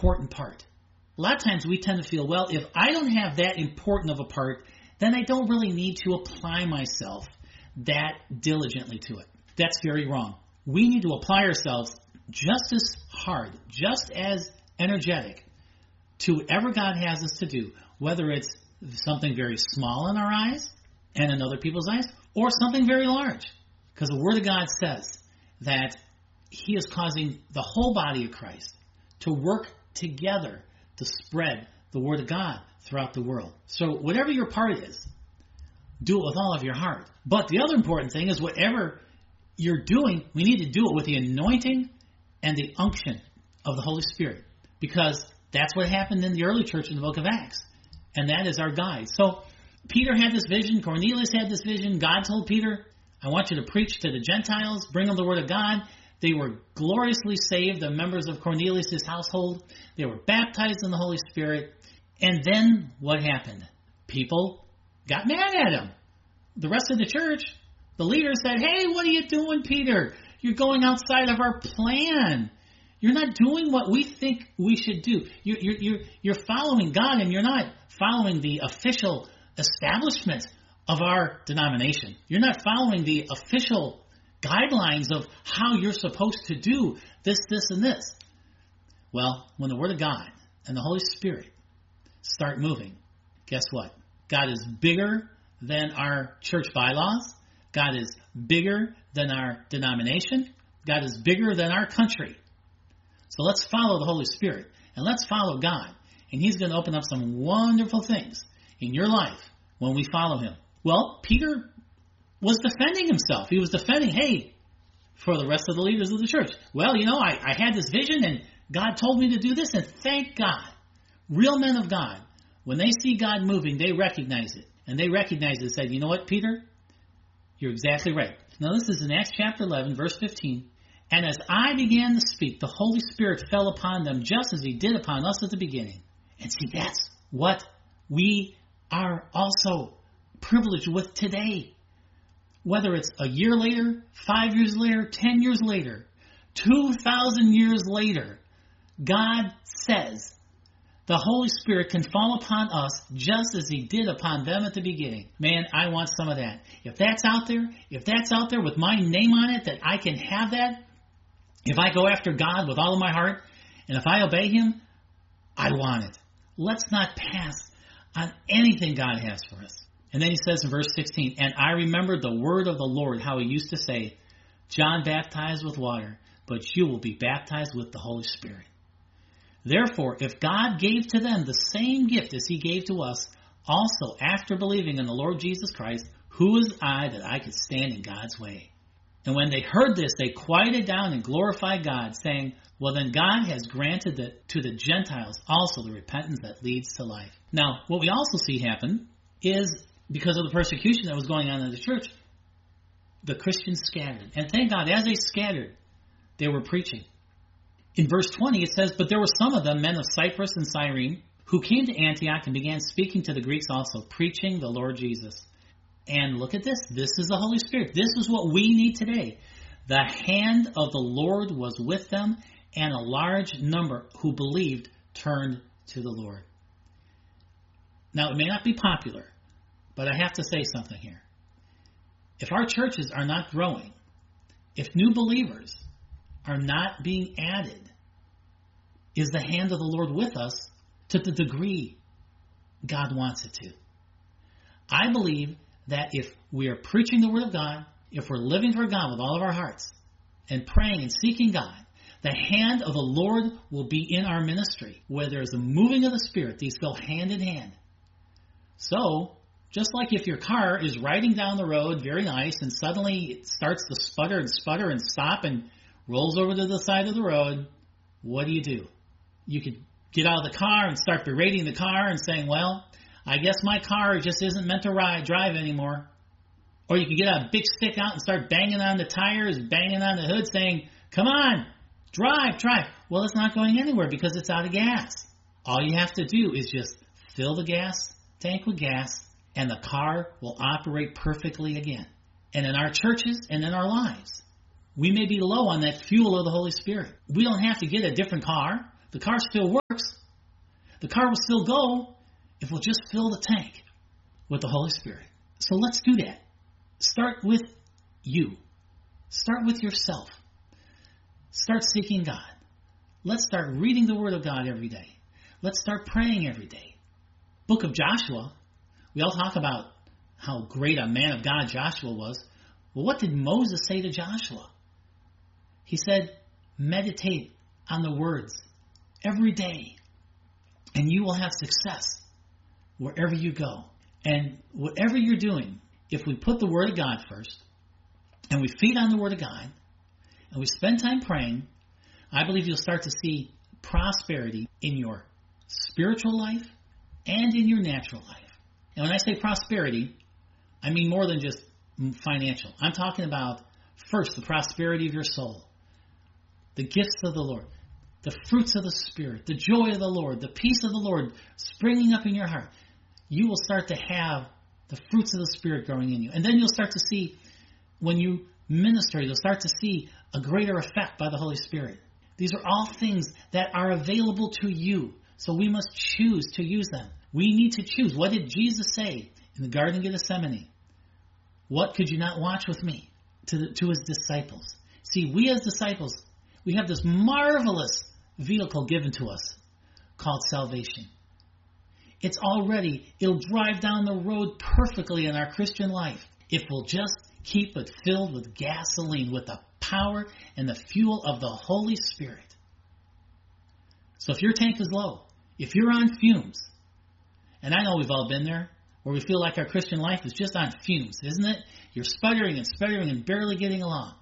important part. A lot of times we tend to feel, well, if I don't have that important of a part, then I don't really need to apply myself that diligently to it. That's very wrong. We need to apply ourselves just as hard, just as energetic to whatever God has us to do, whether it's something very small in our eyes and in other people's eyes, or something very large. Because the Word of God says that He is causing the whole body of Christ to work together to spread the Word of God throughout the world. So whatever your part is, do it with all of your heart. But the other important thing is whatever you're doing, we need to do it with the anointing and the unction of the Holy Spirit. Because that's what happened in the early church in the book of Acts. And that is our guide. So Peter had this vision. Cornelius had this vision. God told Peter, I want you to preach to the Gentiles, bring them the Word of God. They were gloriously saved, the members of Cornelius' household. They were baptized in the Holy Spirit. And then what happened? People got mad at him. The rest of the church, the leaders said, hey, what are you doing, Peter? You're going outside of our plan. You're not doing what we think we should do. You're following God, and you're not following the official establishment of our denomination. You're not following the official guidelines of how you're supposed to do this, and this. Well, when the Word of God and the Holy Spirit start moving, guess what? God is bigger than our church bylaws. God is bigger than our denomination. God is bigger than our country. So let's follow the Holy Spirit, and let's follow God. And He's going to open up some wonderful things in your life when we follow Him. Well, Peter was defending himself. He was defending, hey, for the rest of the leaders of the church. Well, I had this vision, and God told me to do this, and thank God. Real men of God, when they see God moving, they recognize it. And they recognize it and said, you know what, Peter? You're exactly right. Now, this is in Acts chapter 11, verse 15. And as I began to speak, the Holy Spirit fell upon them just as He did upon us at the beginning. And see, that's what we are also privileged with today. Whether it's a year later, 5 years later, 10 years later, 2,000 years later, God says the Holy Spirit can fall upon us just as He did upon them at the beginning. Man, I want some of that. If that's out there with my name on it, that I can have that, if I go after God with all of my heart, and if I obey Him, I want it. Let's not pass on anything God has for us. And then He says in verse 16, and I remembered the word of the Lord, how He used to say, John baptized with water, but you will be baptized with the Holy Spirit. Therefore, if God gave to them the same gift as He gave to us, also after believing in the Lord Jesus Christ, who is I that I could stand in God's way? And when they heard this, they quieted down and glorified God, saying, well, then God has granted to the Gentiles also the repentance that leads to life. Now, what we also see happen is, because of the persecution that was going on in the church, the Christians scattered. And thank God, as they scattered, they were preaching. In verse 20, it says, but there were some of them, men of Cyprus and Cyrene, who came to Antioch and began speaking to the Greeks also, preaching the Lord Jesus. And look at this. This is the Holy Spirit. This is what we need today. The hand of the Lord was with them, and a large number who believed turned to the Lord. Now, it may not be popular, but I have to say something here. If our churches are not growing, if new believers are not being added, is the hand of the Lord with us to the degree God wants it to? I believe that if we are preaching the Word of God, if we're living for God with all of our hearts, and praying and seeking God, the hand of the Lord will be in our ministry. Where there's a moving of the Spirit, these go hand in hand. So, just like if your car is riding down the road very nice, and suddenly it starts to sputter and stop and rolls over to the side of the road, what do? You could get out of the car and start berating the car and saying, well, I guess my car just isn't meant to drive anymore. Or you could get a big stick out and start banging on the tires, banging on the hood, saying, come on, drive. Well, it's not going anywhere because it's out of gas. All you have to do is just fill the gas tank with gas, and the car will operate perfectly again. And in our churches and in our lives, we may be low on that fuel of the Holy Spirit. We don't have to get a different car The car still works. The car will still go if we'll just fill the tank with the Holy Spirit. So let's do that. Start with you. Start with yourself. Start seeking God. Let's start reading the Word of God every day. Let's start praying every day. Book of Joshua, we all talk about how great a man of God Joshua was. Well, what did Moses say to Joshua? He said, meditate on the words every day, and you will have success wherever you go. And whatever you're doing, if we put the Word of God first, and we feed on the Word of God, and we spend time praying, I believe you'll start to see prosperity in your spiritual life and in your natural life. And when I say prosperity, I mean more than just financial. I'm talking about, first, the prosperity of your soul, the gifts of the Lord, the fruits of the Spirit, the joy of the Lord, the peace of the Lord springing up in your heart. You will start to have the fruits of the Spirit growing in you. And then you'll start to see, when you minister, you'll start to see a greater effect by the Holy Spirit. These are all things that are available to you. So we must choose to use them. We need to choose. What did Jesus say in the Garden of Gethsemane? What could you not watch with me? To his disciples. See, we as disciples, we have this marvelous vehicle given to us called salvation. It'll drive down the road perfectly in our Christian life if we'll just keep it filled with gasoline, with the power and the fuel of the Holy Spirit. So if your tank is low, if you're on fumes, and I know we've all been there, where we feel like our Christian life is just on fumes, isn't it? You're sputtering and barely getting along.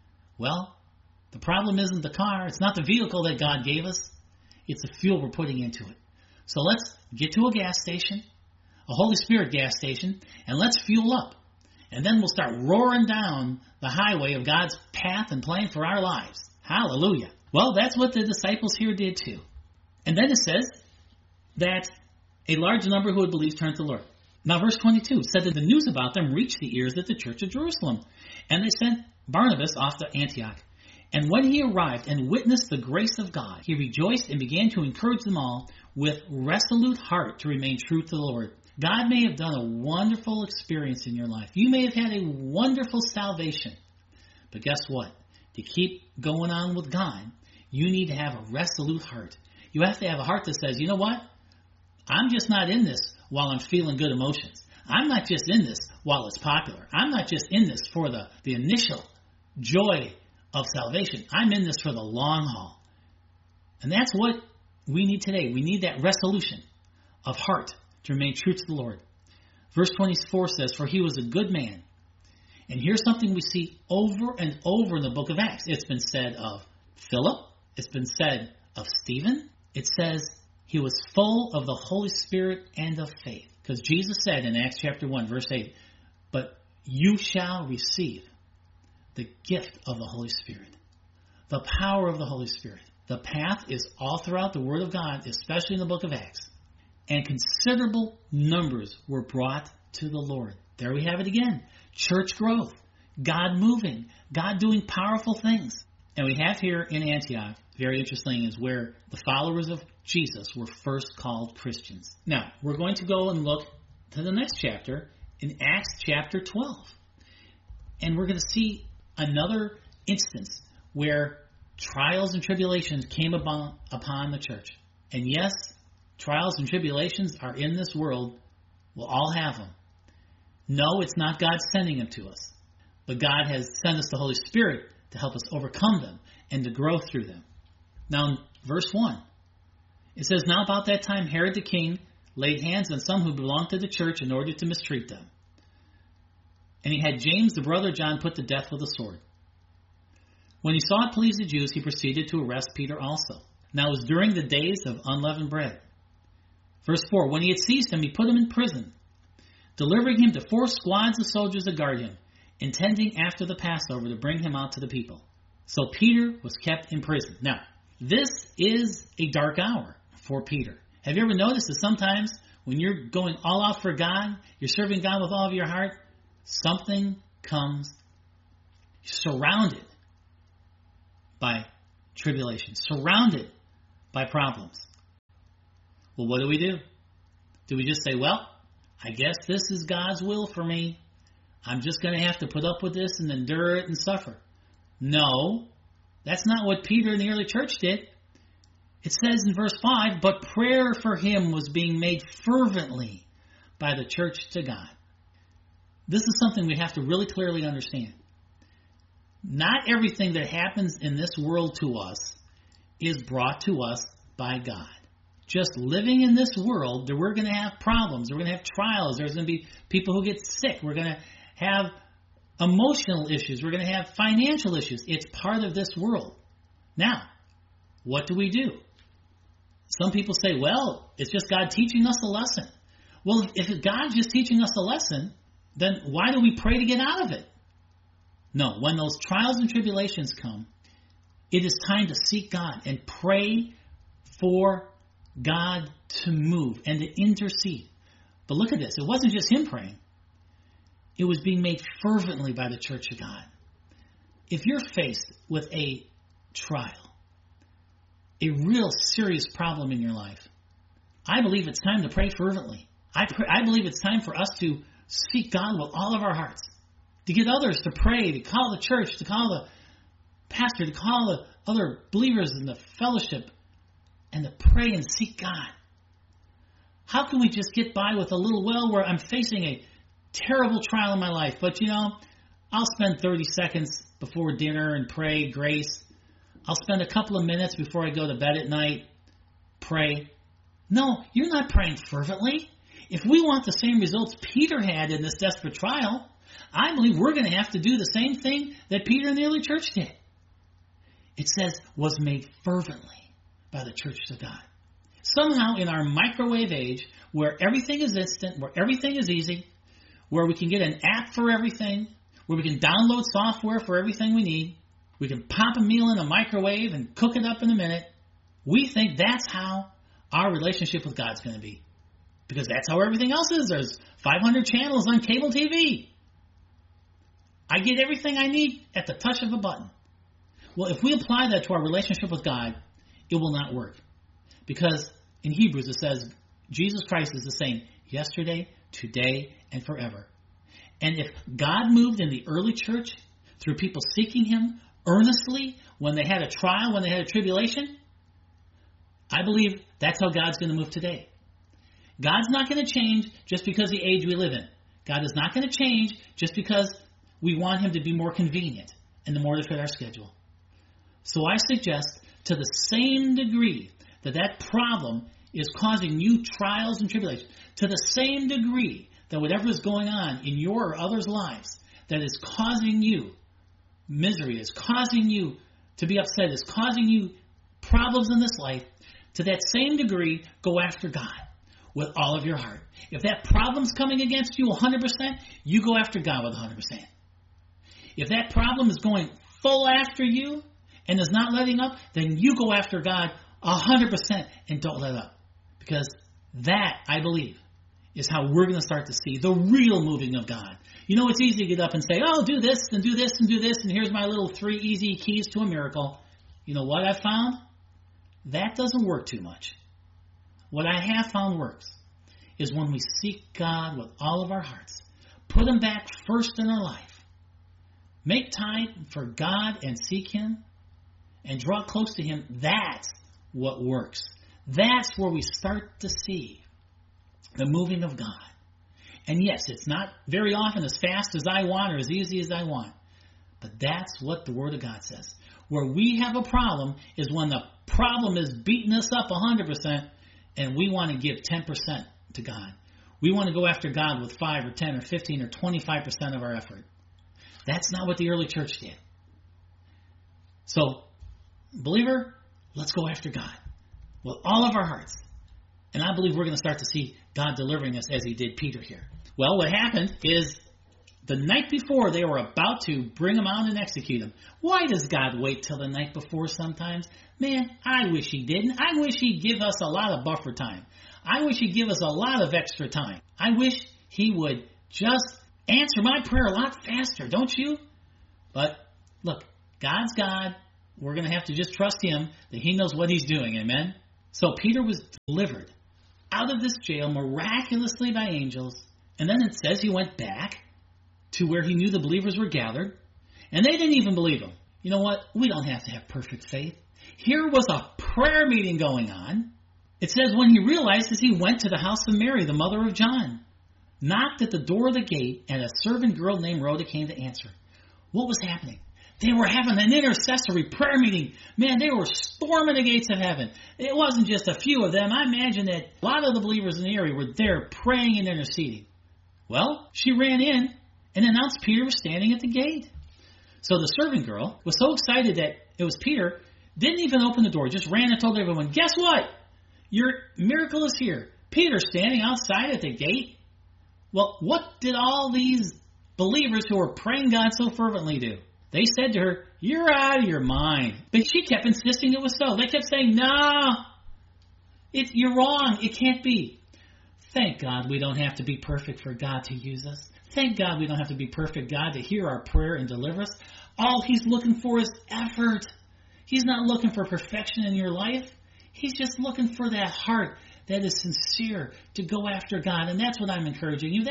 Well, the problem isn't the car. It's not the vehicle that God gave us. It's the fuel we're putting into it. So let's get to a gas station, a Holy Spirit gas station, and let's fuel up. And then we'll start roaring down the highway of God's path and plan for our lives. Hallelujah. Well, that's what the disciples here did too. And then it says that a large number who had believed turned to the Lord. Now, verse 22 said that the news about them reached the ears of the church of Jerusalem. And they sent Barnabas off to Antioch. And when he arrived and witnessed the grace of God, he rejoiced and began to encourage them all with resolute heart to remain true to the Lord. God may have done a wonderful experience in your life. You may have had a wonderful salvation. But guess what? To keep going on with God, you need to have a resolute heart. You have to have a heart that says, you know what? I'm just not in this while I'm feeling good emotions. I'm not just in this while it's popular. I'm not just in this for the initial joy of salvation. I'm in this for the long haul. And that's what we need today. We need that resolution of heart to remain true to the Lord. Verse 24 says, for he was a good man. And here's something we see over and over in the book of Acts. It's been said of Philip. It's been said of Stephen. It says he was full of the Holy Spirit and of faith. Because Jesus said in Acts chapter 1, verse 8, but you shall receive the gift of the Holy Spirit, the power of the Holy Spirit. The path is all throughout the Word of God, especially in the book of Acts. And considerable numbers were brought to the Lord. There we have it again. Church growth, God moving, God doing powerful things. And we have here in Antioch, very interesting, is where the followers of Jesus were first called Christians. Now, we're going to go and look to the next chapter in Acts chapter 12. And we're going to see another instance where trials and tribulations came upon the church. And yes, trials and tribulations are in this world. We'll all have them. No, it's not God sending them to us. But God has sent us the Holy Spirit to help us overcome them and to grow through them. Now, in verse 1, it says, now about that time Herod the king laid hands on some who belonged to the church in order to mistreat them. And he had James, the brother of John, put to death with a sword. When he saw it pleased the Jews, he proceeded to arrest Peter also. Now it was during the days of unleavened bread. Verse 4, when he had seized him, he put him in prison, delivering him to 4 squads of soldiers to guard him, intending after the Passover to bring him out to the people. So Peter was kept in prison. Now, this is a dark hour for Peter. Have you ever noticed that sometimes when you're going all out for God, you're serving God with all of your heart, something comes surrounded by tribulation, surrounded by problems. Well, what do? Do we just say, well, I guess this is God's will for me. I'm just going to have to put up with this and endure it and suffer? No, that's not what Peter and the early church did. It says in verse 5, but prayer for him was being made fervently by the church to God. This is something we have to really clearly understand. Not everything that happens in this world to us is brought to us by God. Just living in this world, we're going to have problems. We're going to have trials. There's going to be people who get sick. We're going to have emotional issues. We're going to have financial issues. It's part of this world. Now, what do? Some people say, well, it's just God teaching us a lesson. Well, if God's just teaching us a lesson, then why do we pray to get out of it? No, when those trials and tribulations come, it is time to seek God and pray for God to move and to intercede. But look at this. It wasn't just him praying. It was being made fervently by the church of God. If you're faced with a trial, a real serious problem in your life, I believe it's time to pray fervently. I believe it's time for us to seek God with all of our hearts, to get others to pray, to call the church, to call the pastor, to call the other believers in the fellowship, and to pray and seek God. How can we just get by with a little, well, where I'm facing a terrible trial in my life, but I'll spend 30 seconds before dinner and pray grace. I'll spend a couple of minutes before I go to bed at night, pray. No, you're not praying fervently. If we want the same results Peter had in this desperate trial, I believe we're going to have to do the same thing that Peter and the early church did. It says, was made fervently by the church of God. Somehow in our microwave age, where everything is instant, where everything is easy, where we can get an app for everything, where we can download software for everything we need, we can pop a meal in a microwave and cook it up in a minute, we think that's how our relationship with God's going to be. Because that's how everything else is. There's 500 channels on cable TV. I get everything I need at the touch of a button. Well, if we apply that to our relationship with God, it will not work. Because in Hebrews it says, Jesus Christ is the same yesterday, today, and forever. And if God moved in the early church through people seeking him earnestly when they had a trial, when they had a tribulation, I believe that's how God's going to move today. God's not going to change just because of the age we live in. God is not going to change just because we want him to be more convenient and the more to fit our schedule. So I suggest, to the same degree that problem is causing you trials and tribulations, to the same degree that whatever is going on in your or others' lives that is causing you misery, is causing you to be upset, is causing you problems in this life, to that same degree, go after God with all of your heart. If that problem's coming against you 100%, you go after God with 100%. If that problem is going full after you and is not letting up, then you go after God 100% and don't let up. Because that, I believe, is how we're going to start to see the real moving of God. You know, it's easy to get up and say, oh, do this and do this and do this, and here's my little 3 easy keys to a miracle. You know what I found? That doesn't work too much. What I have found works is when we seek God with all of our hearts, put him back first in our life, make time for God and seek him, and draw close to him. That's what works. That's where we start to see the moving of God. And yes, it's not very often as fast as I want or as easy as I want. But that's what the Word of God says. Where we have a problem is when the problem is beating us up 100% and we want to give 10% to God. We want to go after God with 5 or 10 or 15 or 25% of our effort. That's not what the early church did. So, believer, let's go after God with all of our hearts. And I believe we're going to start to see God delivering us as he did Peter here. Well, what happened is the night before they were about to bring him out and execute him. Why does God wait till the night before sometimes? Man, I wish he didn't. I wish he'd give us a lot of buffer time. I wish he'd give us a lot of extra time. I wish he would just answer my prayer a lot faster, don't you? But look, God's God. We're going to have to just trust him that he knows what he's doing. Amen? So Peter was delivered out of this jail miraculously by angels. And then it says he went back to where he knew the believers were gathered. And they didn't even believe him. You know what? We don't have to have perfect faith. Here was a prayer meeting going on. It says when he realized this, he went to the house of Mary, the mother of John, knocked at the door of the gate, and a servant girl named Rhoda came to answer. What was happening? They were having an intercessory prayer meeting. Man, they were storming the gates of heaven. It wasn't just a few of them. I imagine that a lot of the believers in the area were there praying and interceding. Well, she ran in and announced Peter was standing at the gate. So the servant girl was so excited that it was Peter, didn't even open the door, just ran and told everyone, guess what? Your miracle is here. Peter's standing outside at the gate. Well, what did all these believers who were praying God so fervently do? They said to her, you're out of your mind. But she kept insisting it was so. They kept saying, no, you're wrong. It can't be. Thank God we don't have to be perfect for God to use us. Thank God we don't have to be perfect, God, to hear our prayer and deliver us. All He's looking for is effort. He's not looking for perfection in your life. He's just looking for that heart that is sincere to go after God. And that's what I'm encouraging you.